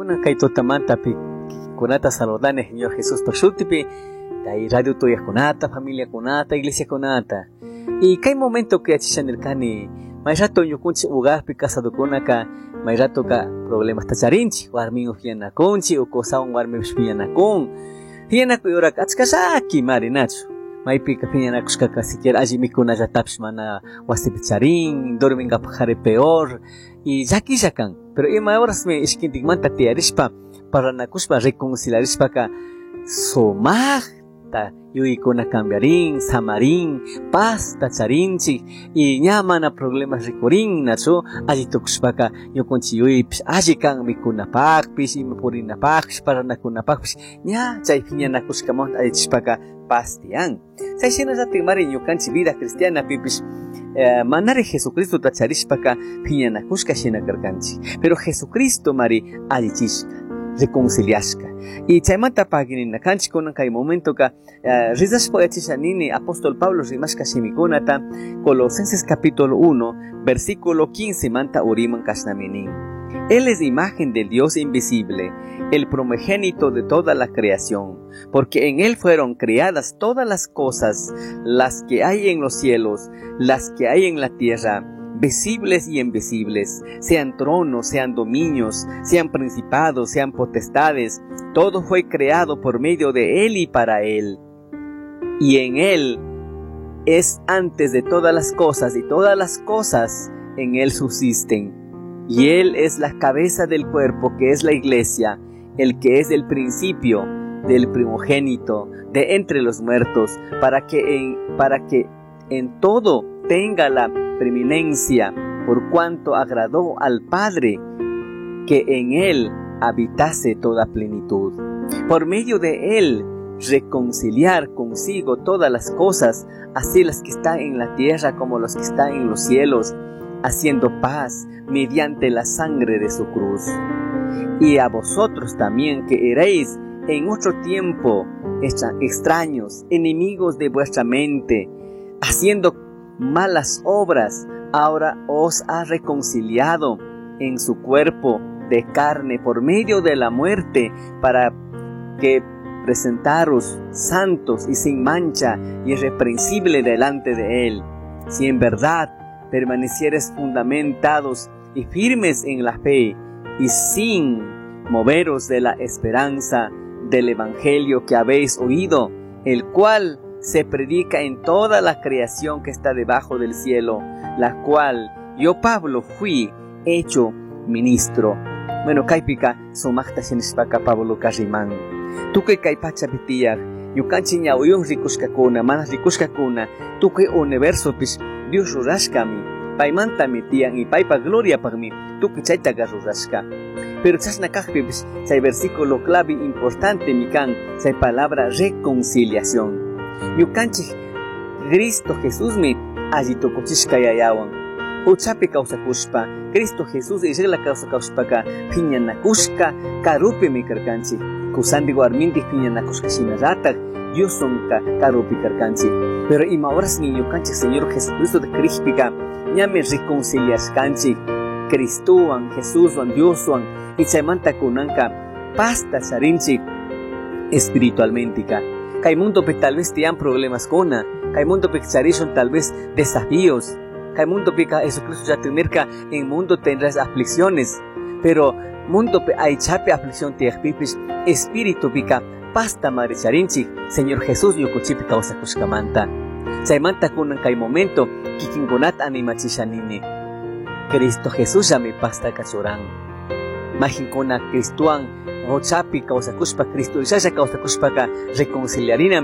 kuna kay totamanta pi kunata saludane Señor Jesús pasutipi tay radio tuya kunata familia kunata iglesia kunata y kay momento que achishanirkani may rato ñukunchik ugarpi casado kunaka may rato ka problemas tacharinchik warmin ufianakunchik o kosawan warmi ufianakun fianaku yorak achkashaki marinachu maypi piñanakushkaka siquiera allí mikunallatapish mana wasipi charin dormingapaq qhari peor y llakillakan pero ima horasmi ishkintikmanta tiyarishpa parlanakushpa reconciliarishpaka sumaqta yuykuna cambiarin samarin pasta charinchik y ña mana problemas rikurinnachu alli tukushpaka ñukunchik yuypish alli kan mikunapaqpish ima purinapaqpish parlanakunapaqpish ña chay piñanakushkamanta allichishpaka pastian. Sayshinallati mari ñukanchik vida cristiana pipish manari Jesucristo tacharishpaka piñanakushka shinakarkanchik. Pero Jesucristo mari allichishka, reconciliashka. Y chaymanta pagininakanchik kunan kay momentoka rizashpa yachishanini apóstol Pablo rimashka shimikunata Colosenses capítulo 1 versículo 15 manta uriman kashnaminin. Él es imagen del Dios invisible, el primogénito de toda la creación, porque en Él fueron creadas todas las cosas, las que hay en los cielos, las que hay en la tierra, visibles y invisibles, sean tronos, sean dominios, sean principados, sean potestades, todo fue creado por medio de Él y para Él. Y en Él es antes de todas las cosas, y todas las cosas en Él subsisten. Y Él es la cabeza del cuerpo, que es la iglesia, el que es el principio del primogénito de entre los muertos, para que en todo tenga la preeminencia, por cuanto agradó al Padre que en Él habitase toda plenitud. Por medio de Él reconciliar consigo todas las cosas, así las que están en la tierra como las que están en los cielos, haciendo paz mediante la sangre de su cruz. Y a vosotros también, que erais en otro tiempo extraños, enemigos de vuestra mente, haciendo malas obras, ahora os ha reconciliado en su cuerpo de carne por medio de la muerte, para que presentaros santos y sin mancha y irreprensible delante de Él. Si en verdad permanecieres fundamentados y firmes en la fe, y sin moveros de la esperanza del Evangelio que habéis oído, el cual se predica en toda la creación que está debajo del cielo, la cual yo Pablo fui hecho ministro. Bueno, kaipika sumakta shinishpaka Pablo kariman. Tukuy kay pachapitiyak, ñukanchik ñawiyuq rikushkakuna, mana rikushkakuna, tukuy universo pish Dios rurashkami, paymantami tiyan y paypa gloria pagmi, tukuy chaytaqa rurashka. Pero chashna kaqpipish chay versículo clave importante mikan, chay palabra reconciliación. Ñukanchik Cristo Jesúsmi alli tukuchishkayayawan. Uchapi kawsakushpa, Cristo Jesús irregla kawsakushpaka piñanakushka karupimi karkanchik. Kusandi warmintik piñanakushka shinallatak Dios sonka karupi karkanchik. Pero ima horas ni ñukanchik Señor Jesucristo de Crispika ñame reconciliashkanchik Cristuwan, Jesúswan, Dioswan y chaymanta kunanka pasta charinchik espiritualmente. Kay mundo pe tal vez tiyan problemas kona, kay mundo pe charishon tal vez desafíos, kay mundo pe Jesucristo ya tenerka en mundo tendrás aflicciones, pero mundo pe aichape aflicción tiakpipish espíritu pika pasta maricharinchik Señor Jesús yukuchipi kawsakushkamanta. Chaymanta kunan kay momento kikinkunata animachishanini. Cristo Jesús llami pasta kachuran. Majinkuna Cristuan rochapi kawsakushpa Cristo ishasha kawsakushpaka reconciliarina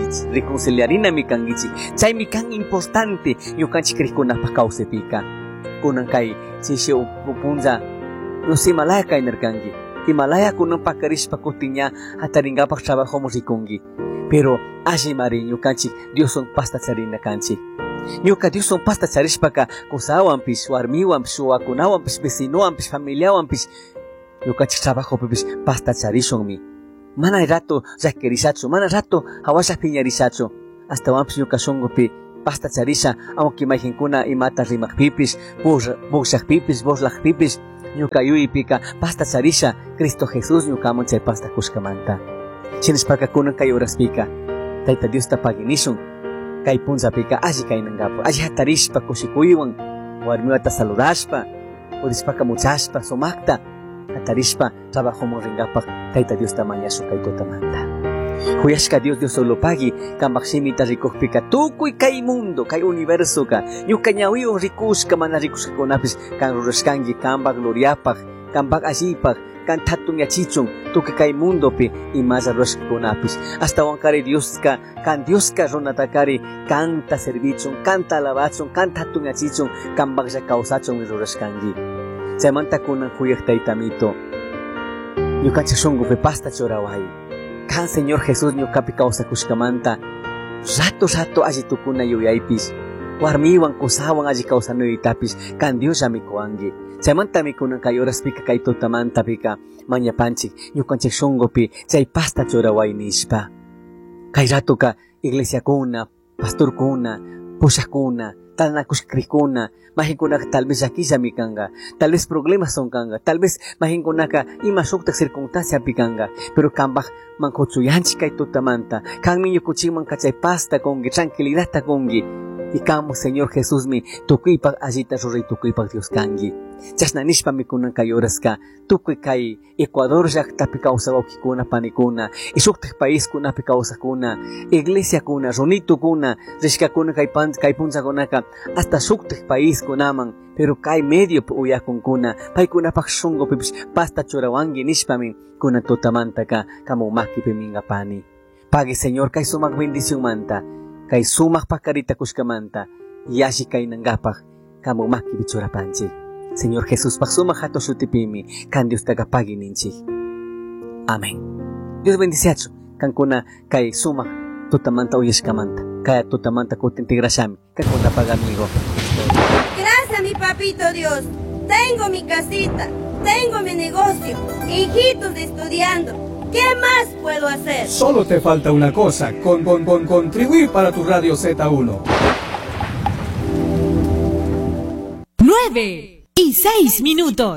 mi kangichi. Chay mi kan importante yukanchik Crikunapa kawsepika. Kunan kay chishi upunza no Himalaya kay nerkangi. Himalaya kunan pakarishpa kutinya hataringapak trabajo musikungi. Pero allí mari yukanchik Dios son pasta charina kanchik. Ñuka Dios son pasta charishpaka kusawanpish, warmiwanpish, wakunawanpish, vecinowanpish, familiawanpish ñukanchik trabajo pipish pasta charishonmi. Mana rato llakirishachu, mana rato hawashaq piñarishachu. Hasta wanpish ñuka shunqupi pasta charisha, aunque imajinkuna imata rimaqpipish, buqshaqpipish, buqlaqpipish, ñuka yuypika pasta charisha Cristo Jesús ñukaman chay pasta kushkamanta. Chinishpaka kunan kay horaspika Tayta Dios tapaginishun kay punzapika alli kaynangapu alli hatarishpa kushikuywan warmiwata saludashpa purispaka muchashpa sumakta hatarishpa trabajoman ringapak Tayta Dios tamañashun kay tutamanta. Huyashka Dios solopagi kambak shimita rikukpika tukuy kay mundo kay universo ka ñuka ñawiwan rikushka mana rikushkakunapis kan rurashkanki kambak gloriapak kambak allipak kan tatun yachichun tukuy kay mundopi imalla rurashkakunapis hasta wankari Dioska kan Dioska runatakari kanta servichun kanta alabachun kan tatun yachichun kambaklla kawsachun rurashkanki chaymanta kunan huyak taytamito ñukanchik shunkupi pasta choraway kan Señor Jesús ñukapi kawsakushkamanta rato alli tukuna yuyaypis warmiwan kusawan alli kawsanuytapis kan Dios mikuwanki chaymanta mikunan kay horaspika kay tutamantapika mañapanchik ñukanchik shunkupi chay pasta choraway nishpa kay ratuka iglesiakuna pastorkuna pushakuna talnakushkrikuna majinkunaka tal vez llakillami kanga tal vez problemas son kanga tal vez majinkunaka ima shuktak circunstancia pikanga pero kambak mankuchuyanchik kay tutamanta kanmi ñukuchikman kachay pasta kunki tranquilidadta kunki y kamo Señor Jesús mi tukuypak allita ruray tukuypak Dios kanki chashna nishpa mikunan kay horaska tukuy kay Ecuador llaktapi kawsawawkikuna panikuna y shuktak país kunapi kawsakuna iglesia kuna runitukuna rishkakuna kay punchakunaka hasta shuktak país kunaman pero kay medio uyakunkuna paykunapak shunkupipish pasta churawanki nishpami kunan tutamantaka kamo makipi mingapani pagi Señor kay sumak bendición manta kay sumak pakarita kushkamanta yashi kay nangapak kamo makipi churapanchik Señor Jesús pak sumak hato shutipimi kan Dios tagapagi ninchik Amén. Dios bendice kan kuna kay sumak tutamanta uyashkamanta kaya tutamanta kutintigrashami kay kuna pagamigo. Gracias mi papito Dios, tengo mi casita, tengo mi negocio, hijitos estudiando. ¿Qué más puedo hacer? Solo te falta una cosa, contribuir para tu Radio Z1. 9:06